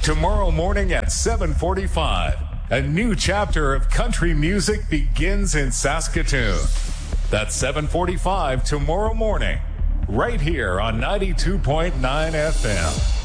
Tomorrow morning at 7:45, a new chapter of country music begins in Saskatoon. That's 7:45 tomorrow morning, right here on 92.9 FM.